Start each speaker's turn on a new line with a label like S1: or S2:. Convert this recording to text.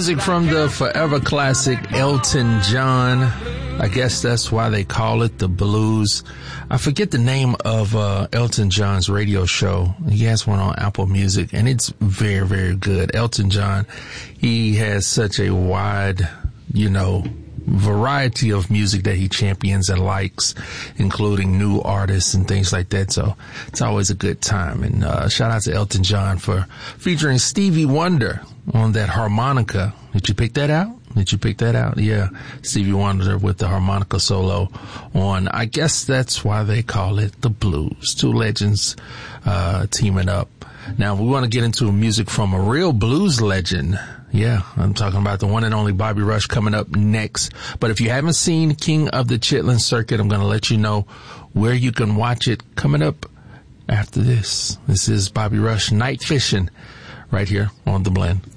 S1: music from the forever classic Elton John. I guess that's why they call it the blues. I forget the name of Elton John's radio show. He has one on Apple Music, and it's very, very good. Elton John, he has such a wide, variety of music that he champions and likes, including new artists and things like that. So it's always a good time. And shout out to Elton John for featuring Stevie Wonder on that harmonica. Did you pick that out? Yeah. Stevie Wonder with the harmonica solo on, I guess that's why they call it the blues. Two legends teaming up. Now we want to get into music from a real blues legend. Yeah, I'm talking about the one and only Bobby Rush coming up next. But if you haven't seen King of the Chitlin Circuit, I'm going to let you know where you can watch it coming up after this. This is Bobby Rush Night Fishing right here on The Blend.